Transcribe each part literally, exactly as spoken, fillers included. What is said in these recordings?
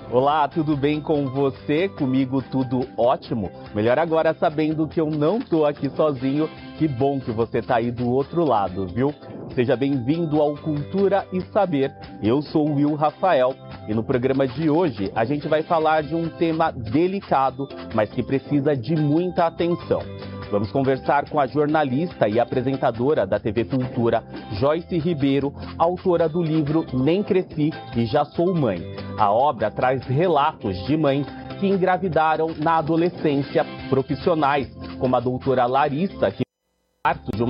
Olá, tudo bem com você? Comigo tudo ótimo. Melhor agora sabendo que eu não tô aqui sozinho. Que bom que você tá aí do outro lado, viu? Seja bem-vindo ao Cultura e Saber. Eu sou o Will Rafael e no programa de hoje a gente vai falar de um tema delicado, mas que precisa de muita atenção. Vamos conversar com a jornalista e apresentadora da T V Cultura, Joyce Ribeiro, autora do livro Nem Cresci e Já Sou Mãe. A obra traz relatos de mães que engravidaram na adolescência, profissionais, como a doutora Larissa, que parto de um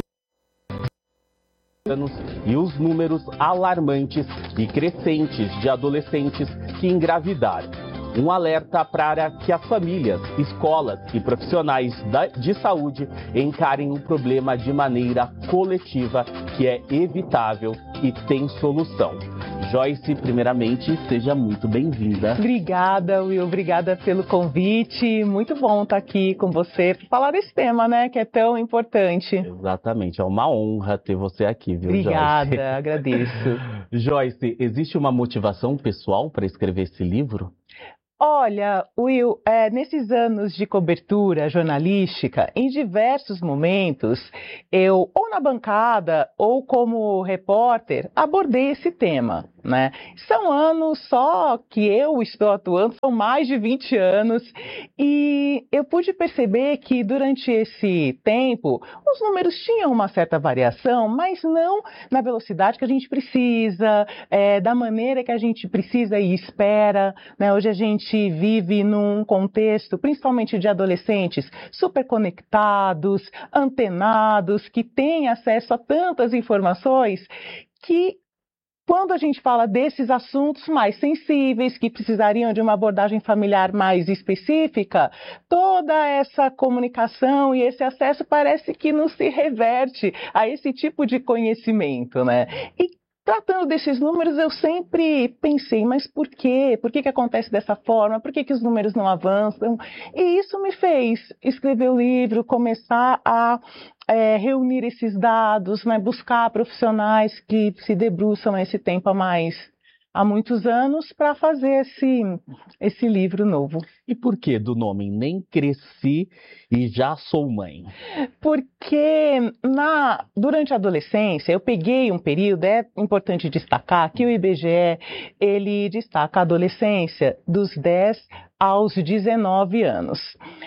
anos, e os números alarmantes e crescentes de adolescentes que engravidaram. Um alerta para que as famílias, escolas e profissionais de saúde encarem o problema de maneira coletiva, que é evitável e tem solução. Joyce, primeiramente, seja muito bem-vinda. Obrigada, Will. Obrigada pelo convite. Muito bom estar aqui com você para falar desse tema, né, que é tão importante. Exatamente. É uma honra ter você aqui, viu, Obrigada, Joyce? agradeço. Joyce, existe uma motivação pessoal para escrever esse livro? Olha, Will, é, nesses anos de cobertura jornalística, em diversos momentos, eu, ou na bancada, ou como repórter, abordei esse tema, né? São anos só que eu estou atuando, são mais de vinte anos, e eu pude perceber que durante esse tempo, os números tinham uma certa variação, mas não na velocidade que a gente precisa, é, da maneira que a gente precisa e espera, né? Hoje a gente vive num contexto, principalmente de adolescentes, super conectados, antenados, que têm acesso a tantas informações que, quando a gente fala desses assuntos mais sensíveis, que precisariam de uma abordagem familiar mais específica, toda essa comunicação e esse acesso parece que não se reverte a esse tipo de conhecimento, né? E tratando desses números, eu sempre pensei, mas por quê? Por que que acontece dessa forma? Por que que os números não avançam? E isso me fez escrever o livro, começar a é, reunir esses dados, né, buscar profissionais que se debruçam nesse tempo a mais, há muitos anos, para fazer esse, esse livro novo. E por que do nome Nem Cresci e Já Sou Mãe? Porque na, durante a adolescência eu peguei um período, é importante destacar que o I B G E, ele destaca a adolescência dos dez aos dezenove anos.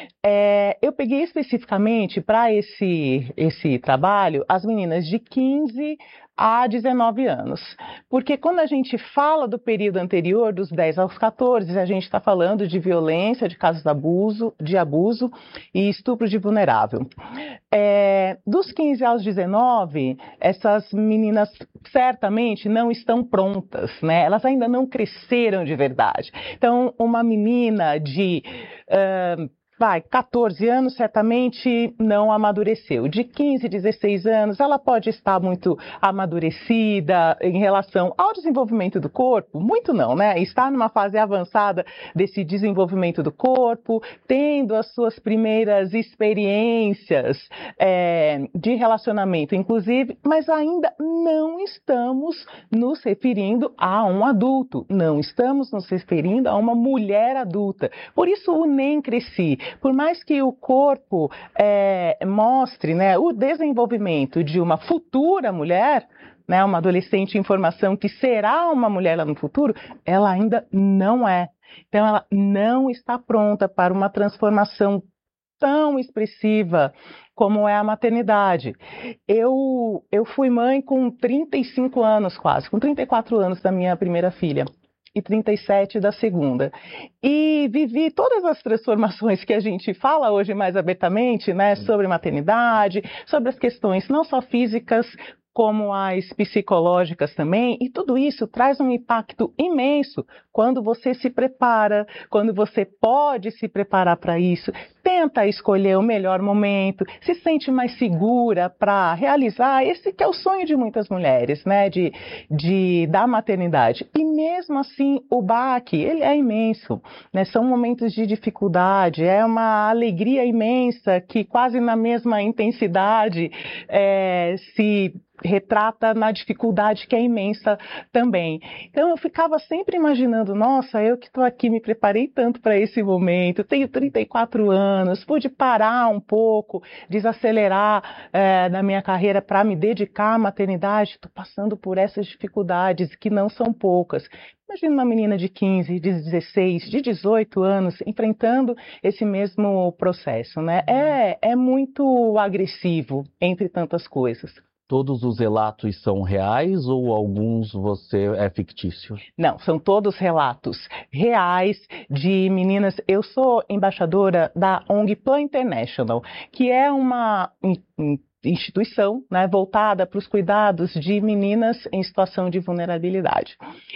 É, eu peguei especificamente para esse, esse trabalho as meninas de quinze a dezenove anos, porque quando a gente fala do período anterior, dos dez aos quatorze, a gente está falando de violência, de casos de abuso, de abuso e estupro de vulnerável. É, dos quinze aos dezenove, essas meninas certamente não estão prontas, né? Elas ainda não cresceram de verdade. Então, uma menina de uh, vai, quatorze anos certamente não amadureceu. De quinze, dezesseis anos, ela pode estar muito amadurecida em relação ao desenvolvimento do corpo, muito não, né? Está numa fase avançada desse desenvolvimento do corpo, tendo as suas primeiras experiências é, de relacionamento, inclusive, mas ainda não estamos nos referindo a um adulto, não estamos nos referindo a uma mulher adulta. Por isso o Nem Cresci. Por mais que o corpo é, mostre, né, o desenvolvimento de uma futura mulher, né, uma adolescente em formação que será uma mulher lá no futuro, ela ainda não é. Então, ela não está pronta para uma transformação tão expressiva como é a maternidade. Eu, eu fui mãe com trinta e cinco anos quase, com trinta e quatro anos da minha primeira filha. E trinta e sete da segunda. E vivi todas as transformações que a gente fala hoje mais abertamente, né, sobre maternidade, sobre as questões não só físicas, como as psicológicas também, e tudo isso traz um impacto imenso quando você se prepara, quando você pode se preparar para isso, tenta escolher o melhor momento, se sente mais segura para realizar esse que é o sonho de muitas mulheres, né, de, de da maternidade. E mesmo assim, o baque, ele é imenso, né, são momentos de dificuldade, é uma alegria imensa que quase na mesma intensidade é, se retrata na dificuldade que é imensa também. Então eu ficava sempre imaginando, nossa, eu que estou aqui, me preparei tanto para esse momento, tenho trinta e quatro anos, pude parar um pouco, desacelerar é, na minha carreira para me dedicar à maternidade, estou passando por essas dificuldades que não são poucas. Imagina uma menina de quinze, de dezesseis, de dezoito anos enfrentando esse mesmo processo, né? É, é muito agressivo, entre tantas coisas. Todos os relatos são reais ou alguns você é fictício? Não, são todos relatos reais de meninas. Eu sou embaixadora da O N G Plan International, que é uma instituição, né, voltada para os cuidados de meninas em situação de vulnerabilidade.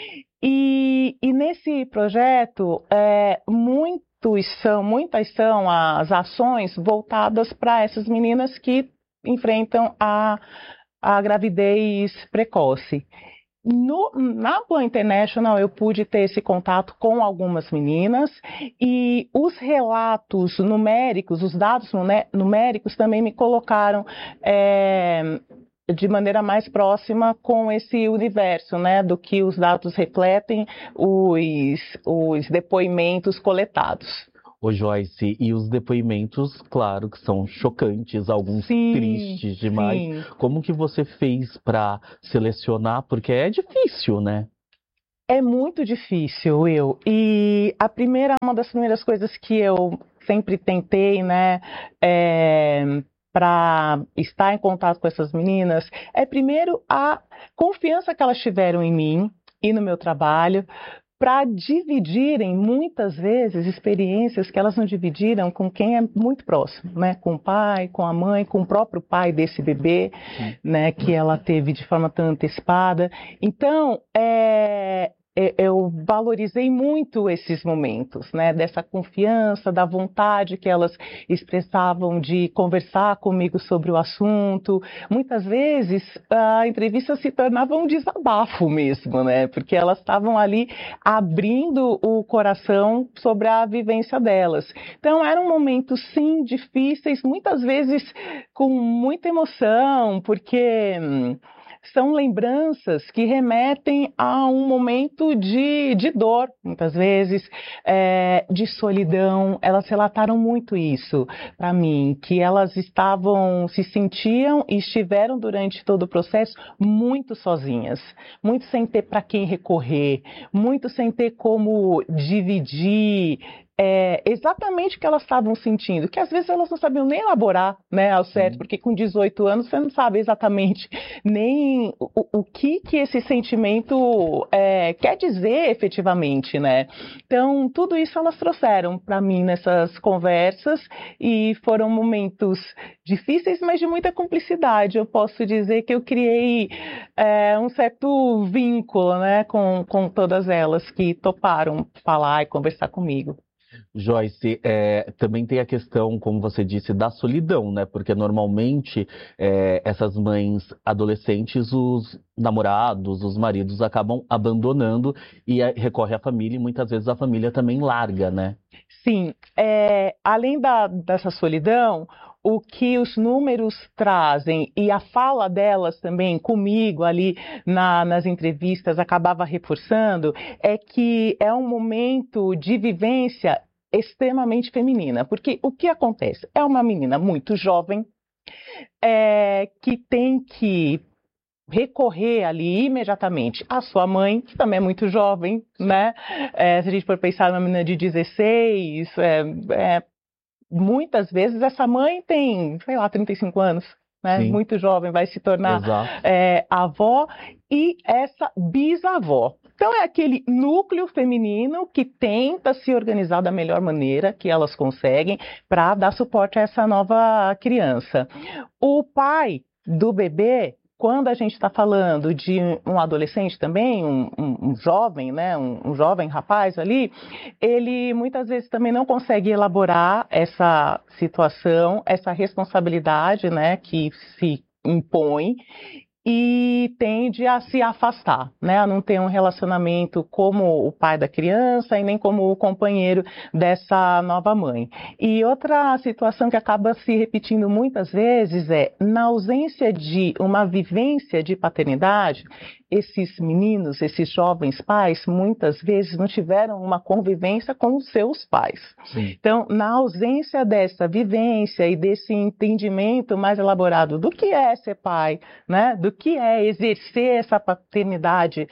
E, e nesse projeto, é, muitos são, muitas são as ações voltadas para essas meninas que enfrentam a, a gravidez precoce. No, na Plan International eu pude ter esse contato com algumas meninas e os relatos numéricos, os dados numéricos também me colocaram é, de maneira mais próxima com esse universo, né, do que os dados refletem, os, os depoimentos coletados. Ô Joyce, e os depoimentos, claro, que são chocantes, alguns sim, tristes demais. Sim. Como que você fez para selecionar? Porque é difícil, né? É muito difícil, Will. E a primeira, uma das primeiras coisas que eu sempre tentei, né, é, para estar em contato com essas meninas, é primeiro a confiança que elas tiveram em mim e no meu trabalho, para dividirem, muitas vezes, experiências que elas não dividiram com quem é muito próximo, né? Com o pai, com a mãe, com o próprio pai desse bebê, né? Que ela teve de forma tão antecipada. Então, é... eu valorizei muito esses momentos, né, dessa confiança, da vontade que elas expressavam de conversar comigo sobre o assunto. Muitas vezes a entrevista se tornava um desabafo mesmo, né, porque elas estavam ali abrindo o coração sobre a vivência delas. Então eram momentos, sim, difíceis, muitas vezes com muita emoção, porque hum, são lembranças que remetem a um momento de, de dor, muitas vezes, é, de solidão. Elas relataram muito isso para mim, que elas estavam, se sentiam e estiveram durante todo o processo muito sozinhas, muito sem ter para quem recorrer, muito sem ter como dividir É, exatamente o que elas estavam sentindo, que às vezes elas não sabiam nem elaborar, né, ao certo, porque com dezoito anos você não sabe exatamente nem o, o que, que esse sentimento é, quer dizer efetivamente, né? Então, tudo isso elas trouxeram para mim nessas conversas e foram momentos difíceis, mas de muita cumplicidade. Eu posso dizer que eu criei é, um certo vínculo, né, com, com todas elas que toparam falar e conversar comigo. Joyce, é, também tem a questão, como você disse, da solidão, né? Porque normalmente é, essas mães adolescentes, os namorados, os maridos acabam abandonando e é, recorre à família e muitas vezes a família também larga, né? Sim, é, além da, dessa solidão, o que os números trazem e a fala delas também comigo ali na, nas entrevistas acabava reforçando é que é um momento de vivência extremamente feminina, porque o que acontece? É uma menina muito jovem é, que tem que recorrer ali imediatamente à sua mãe, que também é muito jovem, né? É, se a gente for pensar numa menina de dezesseis, é, é, muitas vezes essa mãe tem, sei lá, trinta e cinco anos, né? Sim. Muito jovem, vai se tornar é, avó e essa bisavó. Então é aquele núcleo feminino que tenta se organizar da melhor maneira que elas conseguem para dar suporte a essa nova criança. O pai do bebê, quando a gente está falando de um adolescente também, um, um, um jovem, né, um, um jovem rapaz ali, ele muitas vezes também não consegue elaborar essa situação, essa responsabilidade, né, que se impõe. e tende a se afastar, né? A não ter um relacionamento como o pai da criança e nem como o companheiro dessa nova mãe. E outra situação que acaba se repetindo muitas vezes é, na ausência de uma vivência de paternidade, esses meninos, esses jovens pais, muitas vezes não tiveram uma convivência com os seus pais. Sim. Então, na ausência dessa vivência e desse entendimento mais elaborado do que é ser pai, né, do que é exercer essa paternidade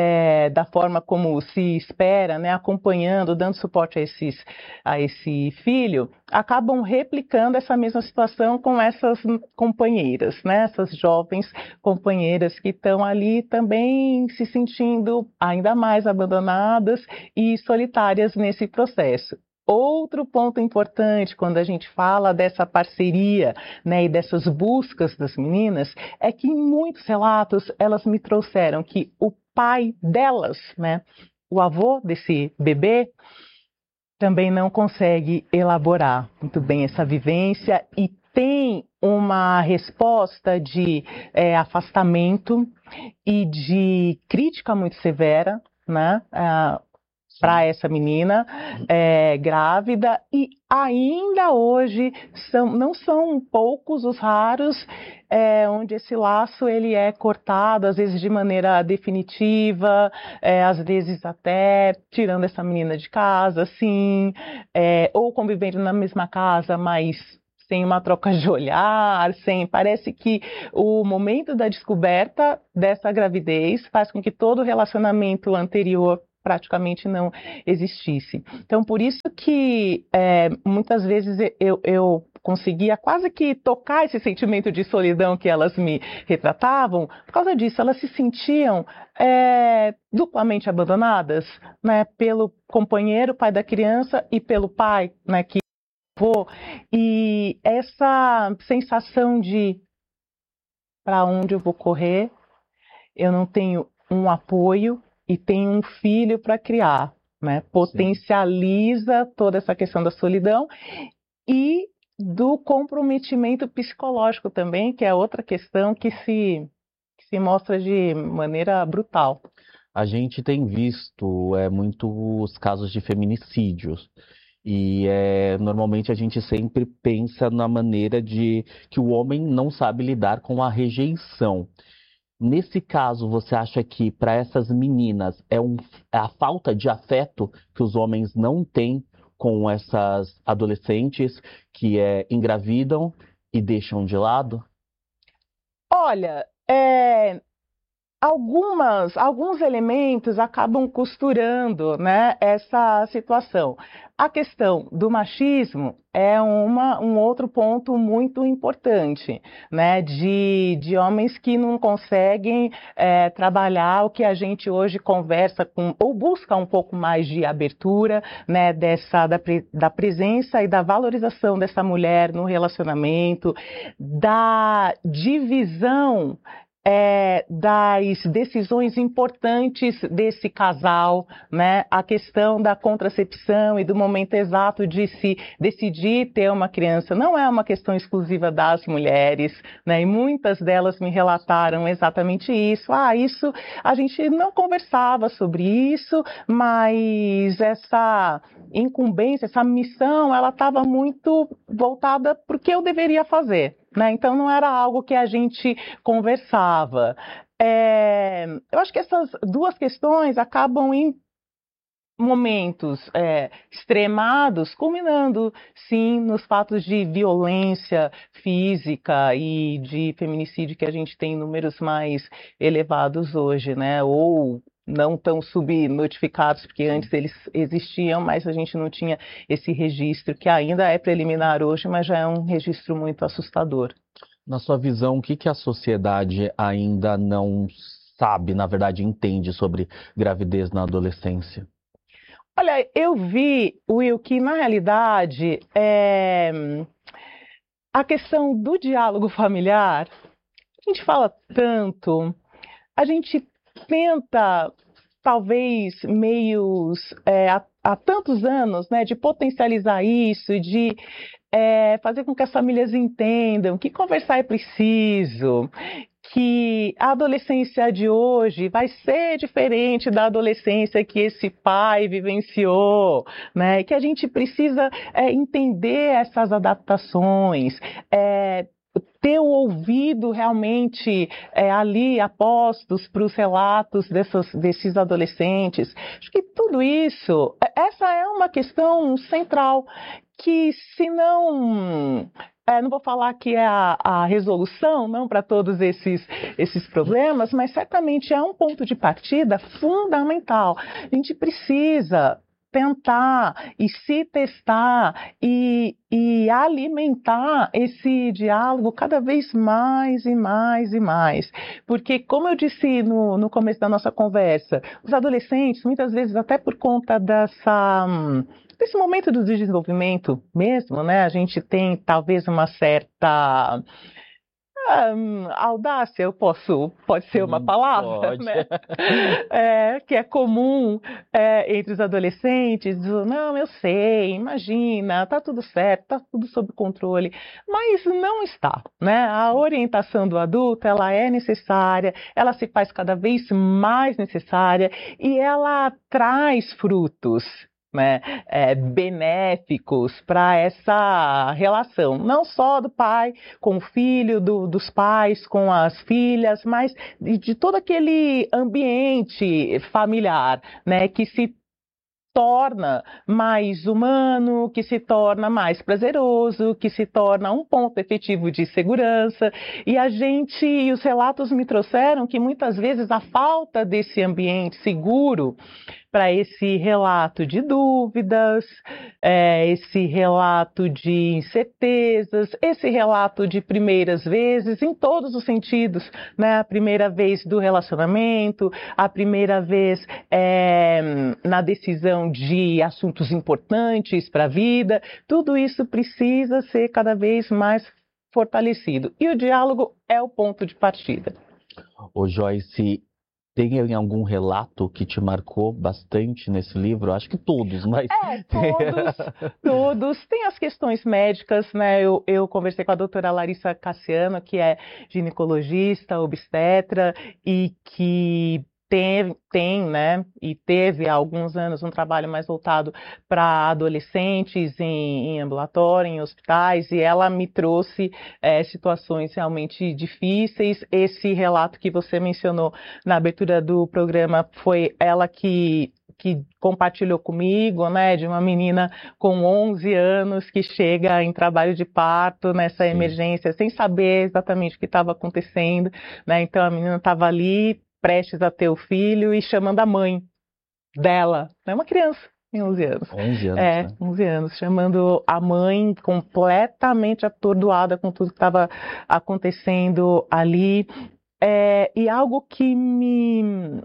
é, da forma como se espera, né, acompanhando, dando suporte a, esses, a esse filho, acabam replicando essa mesma situação com essas companheiras, né, essas jovens companheiras que estão ali também se sentindo ainda mais abandonadas e solitárias nesse processo. Outro ponto importante quando a gente fala dessa parceria, né, e dessas buscas das meninas é que em muitos relatos elas me trouxeram que o pai delas, né, o avô desse bebê, também não consegue elaborar muito bem essa vivência e tem uma resposta de é, afastamento e de crítica muito severa, né? Ah, para essa menina é, grávida, e ainda hoje são, não são poucos os raros é, onde esse laço ele é cortado, às vezes de maneira definitiva, é, às vezes até tirando essa menina de casa, assim, é, ou convivendo na mesma casa, mas sem uma troca de olhar, sem, parece que o momento da descoberta dessa gravidez faz com que todo o relacionamento anterior praticamente não existisse. Então, por isso que é, muitas vezes eu, eu conseguia quase que tocar esse sentimento de solidão que elas me retratavam, por causa disso, elas se sentiam é, duplamente abandonadas, né, pelo companheiro, pai da criança, e pelo pai, né, que avô, e essa sensação de para onde eu vou correr, eu não tenho um apoio e tenho um filho para criar, né? Potencializa Sim. toda essa questão da solidão e do comprometimento psicológico também, que é outra questão que se, que se mostra de maneira brutal. A gente tem visto é, muitos casos de feminicídios. E é, normalmente a gente sempre pensa na maneira de que o homem não sabe lidar com a rejeição. Nesse caso, você acha que para essas meninas é, um, é a falta de afeto que os homens não têm com essas adolescentes que é, engravidam e deixam de lado? Olha, é... Algumas, alguns elementos acabam costurando, né, essa situação. A questão do machismo é uma, um outro ponto muito importante, né, de, de homens que não conseguem é, trabalhar o que a gente hoje conversa com, ou busca um pouco mais de abertura, né, dessa, da, da presença e da valorização dessa mulher no relacionamento, da divisão É, das decisões importantes desse casal, né? A questão da contracepção e do momento exato de se decidir ter uma criança não é uma questão exclusiva das mulheres, né? E muitas delas me relataram exatamente isso. Ah, isso a gente não conversava sobre isso, mas essa incumbência, essa missão, ela estava muito voltada para o que eu deveria fazer. Né? Então, não era algo que a gente conversava. É, eu acho que essas duas questões acabam em momentos é, extremados, culminando, sim, nos fatos de violência física e de feminicídio que a gente tem em números mais elevados hoje, né? Ou não tão subnotificados, porque antes eles existiam, mas a gente não tinha esse registro, que ainda é preliminar hoje, mas já é um registro muito assustador. Na sua visão, o que, que a sociedade ainda não sabe, na verdade, entende sobre gravidez na adolescência? Olha, eu vi, Will, que na realidade é... a questão do diálogo familiar, a gente fala tanto, a gente tenta, talvez, meios é, há, há tantos anos, né, de potencializar isso, de é, fazer com que as famílias entendam que conversar é preciso, que a adolescência de hoje vai ser diferente da adolescência que esse pai vivenciou, né? Que a gente precisa é, entender essas adaptações, é, ter o ouvido realmente é, ali apostos para os relatos dessas, desses adolescentes. Acho que tudo isso, essa é uma questão central que, se não... É, não vou falar que é a, a resolução, não, para todos esses, esses problemas, mas certamente é um ponto de partida fundamental. A gente precisa tentar e se testar e, e alimentar esse diálogo cada vez mais e mais e mais. Porque, como eu disse no, no começo da nossa conversa, os adolescentes, muitas vezes, até por conta dessa... Nesse momento do desenvolvimento mesmo, né, a gente tem talvez uma certa hum, audácia, eu posso, pode ser uma palavra, Pode. né? É, que é comum é, entre os adolescentes, não, eu sei, imagina, tá tudo certo, tá tudo sob controle, mas não está, né? A orientação do adulto, ela é necessária, ela se faz cada vez mais necessária e ela traz frutos, né, é, benéficos para essa relação, não só do pai com o filho, do, dos pais com as filhas, mas de, de todo aquele ambiente familiar, né, que se torna mais humano, que se torna mais prazeroso, que se torna um ponto efetivo de segurança. E a gente, e os relatos me trouxeram que muitas vezes a falta desse ambiente seguro para esse relato de dúvidas, é, esse relato de incertezas, esse relato de primeiras vezes, em todos os sentidos, né? A primeira vez do relacionamento, a primeira vez é, na decisão de assuntos importantes para a vida, tudo isso precisa ser cada vez mais fortalecido. E o diálogo é o ponto de partida. Ô Joyce, tem algum relato que te marcou bastante nesse livro? Acho que todos, mas... É, todos, todos. Tem as questões médicas, né? Eu, eu conversei com a doutora Larissa Cassiano, que é ginecologista, obstetra, e que tem, tem, né, e teve há alguns anos um trabalho mais voltado para adolescentes em, em ambulatório, em hospitais, e ela me trouxe é, situações realmente difíceis. Esse relato que você mencionou na abertura do programa foi ela que que compartilhou comigo, né, de uma menina com onze anos que chega em trabalho de parto nessa Sim. emergência, sem saber exatamente o que estava acontecendo, né, então a menina estava ali prestes a ter o filho e chamando a mãe dela, né, uma criança, tem onze anos. onze anos, É, né? onze anos, chamando a mãe completamente atordoada com tudo que estava acontecendo ali, é, e algo que me,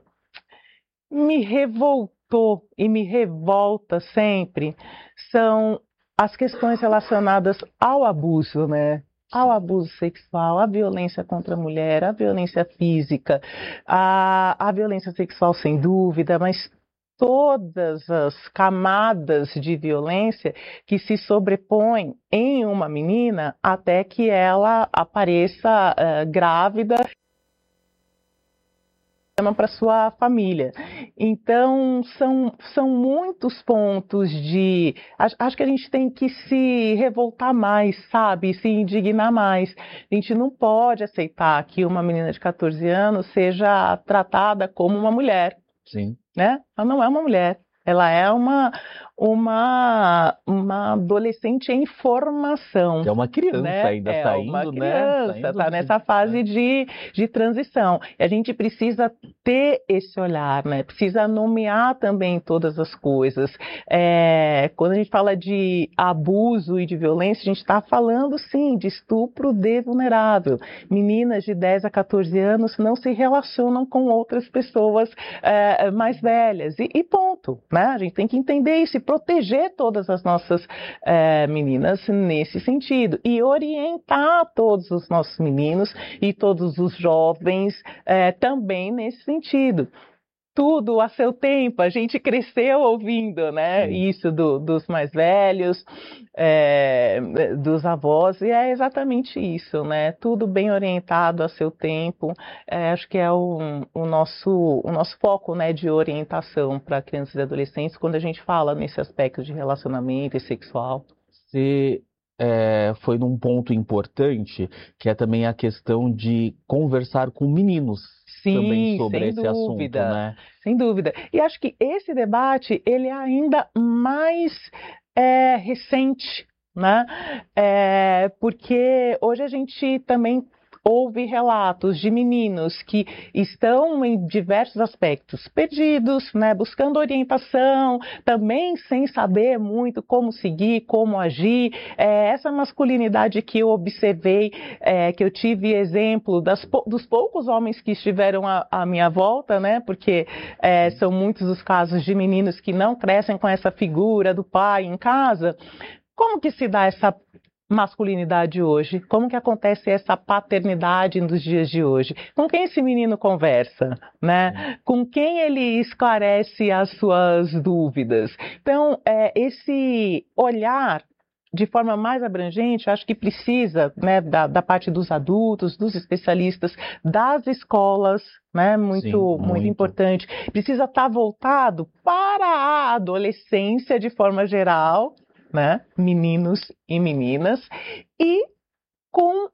me revoltou e me revolta sempre são as questões relacionadas ao abuso, né? Ao abuso sexual, à violência contra a mulher, à violência física, à, à violência sexual sem dúvida, mas todas as camadas de violência que se sobrepõem em uma menina até que ela apareça uh, grávida para sua família. Então, são, são muitos pontos de... Acho, acho que a gente tem que se revoltar mais, sabe? Se indignar mais. A gente não pode aceitar que uma menina de catorze anos seja tratada como uma mulher. Sim. Né? Ela não é uma mulher. Ela é uma, uma, uma adolescente em formação. É uma criança, né? Ainda é saindo, uma criança, né? Está nessa fase é. de, de transição. E a gente precisa ter esse olhar, né? Precisa nomear também todas as coisas. É, quando a gente fala de abuso e de violência, a gente está falando, sim, de estupro de vulnerável. Meninas de dez a catorze anos não se relacionam com outras pessoas é, mais velhas. E, e ponto. Né? A gente tem que entender isso e proteger todas as nossas é, meninas nesse sentido e orientar todos os nossos meninos e todos os jovens é, também nesse sentido. tudo a seu tempo, a gente cresceu ouvindo, né, Sim. isso do, dos mais velhos, é, dos avós, e é exatamente isso, né, tudo bem orientado a seu tempo, é, acho que é o, o, nosso, o nosso foco, né, de orientação para crianças e adolescentes quando a gente fala nesse aspecto de relacionamento e sexual. Você é, foi num ponto importante, que é também a questão de conversar com meninos também Sim, sobre sem esse assunto, dúvida, né? sem dúvida. E acho que esse debate, ele é ainda mais é, recente, né? É, porque hoje a gente também ouve relatos de meninos que estão em diversos aspectos perdidos, né? Buscando orientação, também sem saber muito como seguir, como agir. É, essa masculinidade que eu observei, é, que eu tive exemplo das, dos poucos homens que estiveram à, à minha volta, né? Porque é, são muitos os casos de meninos que não crescem com essa figura do pai em casa. Como que se dá essa masculinidade hoje? Como que acontece essa paternidade nos dias de hoje? Com quem esse menino conversa, né? Com quem ele esclarece as suas dúvidas? Então, é, esse olhar de forma mais abrangente, acho que precisa, né, da, da parte dos adultos, dos especialistas, das escolas, né, muito, Sim, muito, muito. importante. Precisa estar voltado para a adolescência de forma geral, né, meninos e meninas, e com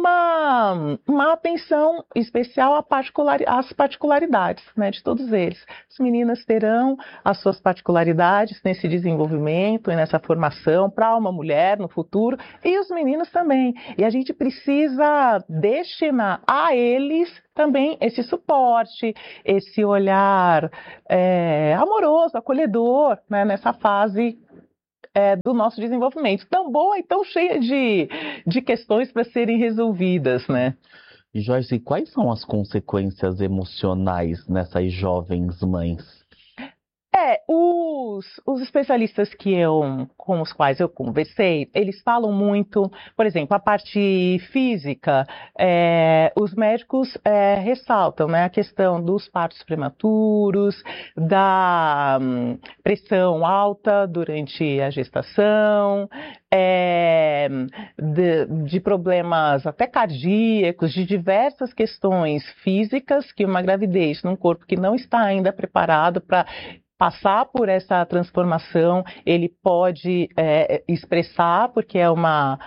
uma, uma atenção especial à particular, às particularidades, né, de todos eles. As meninas terão as suas particularidades nesse desenvolvimento e nessa formação para uma mulher no futuro, e os meninos também. E a gente precisa destinar a eles também esse suporte, esse olhar é, amoroso, acolhedor, né, nessa fase É, do nosso desenvolvimento, tão boa e tão cheia de, de questões para serem resolvidas, né? E Joyce, quais são as consequências emocionais nessas jovens mães? É, os, os especialistas que eu, com os quais eu conversei, eles falam muito, por exemplo, a parte física, é, os médicos é, ressaltam, né, a questão dos partos prematuros, da hum, pressão alta durante a gestação, é, de, de problemas até cardíacos, de diversas questões físicas que uma gravidez num corpo que não está ainda preparado para passar por essa transformação, ele pode é, expressar, porque é uma,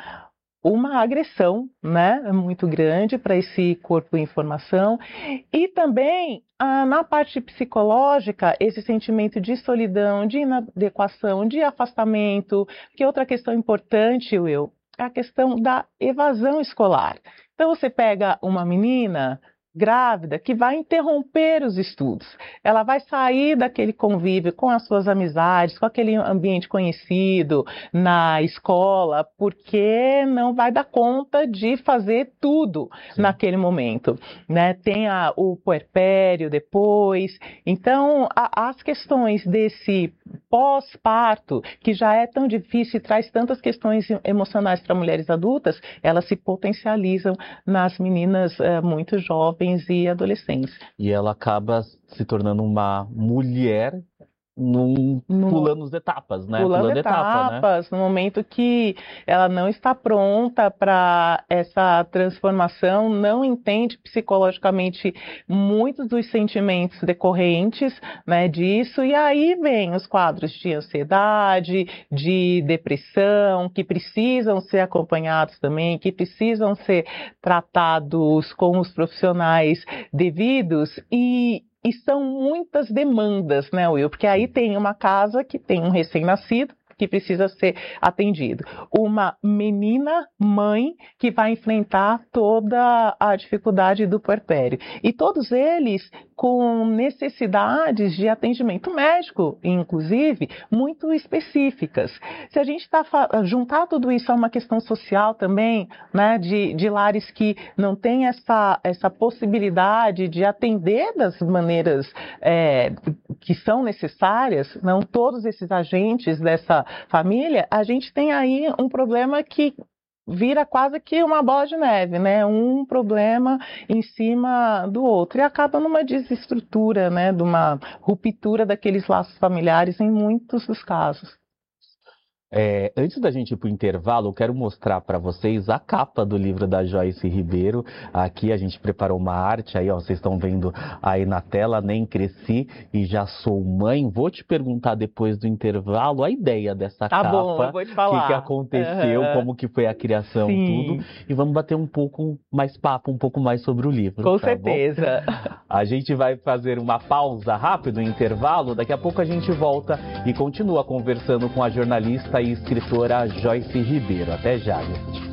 uma agressão, né, muito grande para esse corpo em formação. E também, ah, na parte psicológica, esse sentimento de solidão, de inadequação, de afastamento, que outra questão importante, Will, é a questão da evasão escolar. Então, você pega uma menina grávida que vai interromper os estudos. Ela vai sair daquele convívio com as suas amizades, com aquele ambiente conhecido na escola, porque não vai dar conta de fazer tudo Sim. naquele momento, né? Tem a, o puerpério depois. Então, a, as questões desse pós-parto, que já é tão difícil e traz tantas questões emocionais para mulheres adultas, elas se potencializam nas meninas uh, muito jovens e adolescentes. E ela acaba se tornando uma mulher num, no, pulando as etapas, né? Pulando, pulando etapas, etapa, né? No momento que ela não está pronta para essa transformação, não entende psicologicamente muitos dos sentimentos decorrentes, né, disso, e aí vem os quadros de ansiedade, de depressão, que precisam ser acompanhados também, que precisam ser tratados com os profissionais devidos, e E são muitas demandas, né, Will? Porque aí tem uma casa que tem um recém-nascido que precisa ser atendido. Uma menina mãe que vai enfrentar toda a dificuldade do puerpério. E todos eles com necessidades de atendimento médico, inclusive, muito específicas. Se a gente está juntar tudo isso a uma questão social também, né, de, de lares que não têm essa, essa possibilidade de atender das maneiras é, que são necessárias, não todos esses agentes dessa família, a gente tem aí um problema que vira quase que uma bola de neve, né? Um problema em cima do outro e acaba numa desestrutura, né? De uma ruptura daqueles laços familiares em muitos dos casos. É, antes da gente ir para o intervalo, eu quero mostrar para vocês a capa do livro da Joyce Ribeiro. Aqui a gente preparou uma arte, aí ó, vocês estão vendo aí na tela, Nem Cresci e Já Sou Mãe. Vou te perguntar depois do intervalo a ideia dessa tá capa. Bom, eu vou te falar. O que, que aconteceu, uhum. como que foi a criação, Sim. tudo. E vamos bater um pouco mais papo, um pouco mais sobre o livro. Com tá certeza. Bom? A gente vai fazer uma pausa rápida, um intervalo. Daqui a pouco a gente volta e continua conversando com a jornalista e escritora Joyce Ribeiro. Até já, gente.